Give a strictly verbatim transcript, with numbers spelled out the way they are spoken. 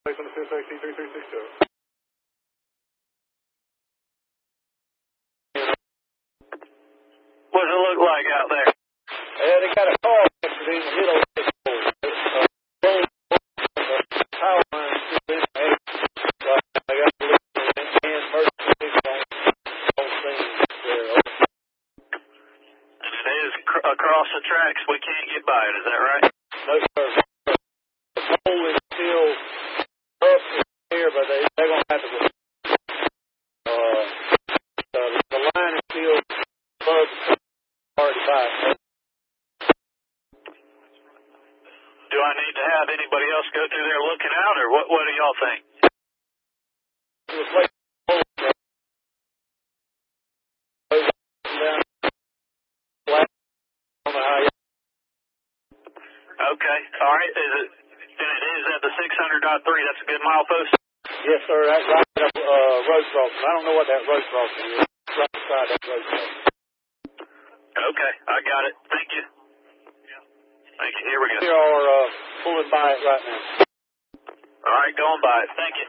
Place on the C S X C three three six two. What does it look like out there? Yeah, they got a car accident in the middle of the pole. The power line is in the air. So I got to look at it and emergency people on, on scene there. And it is cr- across the tracks. We can't get by it. Is that right? No, sir. The pole is still up in the air, but they, they're going to have to go. Uh, the, the line is still above the already by. Do I need to have anybody else go through there looking out, or what? What do y'all think? Okay, all right. Is it? And it is at the six hundred point three. That's a good milepost. Yes, sir. That's right up uh, road crossing. I don't know what that road crossing is. Right beside that road crossing. Okay, I got it. Thank you. Thank you. Here we go. We are uh, pulling by it right now. All right, going by it. Thank you.